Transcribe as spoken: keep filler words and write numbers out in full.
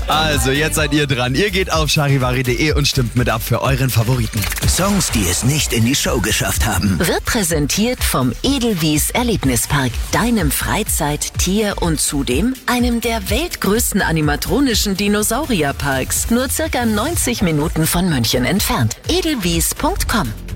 Also, jetzt seid ihr dran. Ihr geht auf charivari punkt de und stimmt mit ab für euren Favoriten. Songs, die es nicht in die Show geschafft haben. Wird präsentiert vom Edelwies Erlebnispark, deinem Freizeit-, Tier- und zudem einem der weltgrößten animatronischen Dinosaurierparks. Nur circa neunzig Minuten von München entfernt. edelwies punkt com